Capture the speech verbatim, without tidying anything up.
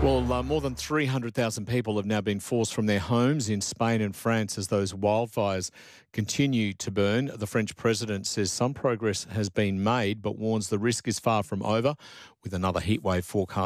Well, uh, more than three hundred thousand people have now been forced from their homes in Spain and France as those wildfires continue to burn. The French president says some progress has been made, but warns the risk is far from over, with another heatwave forecast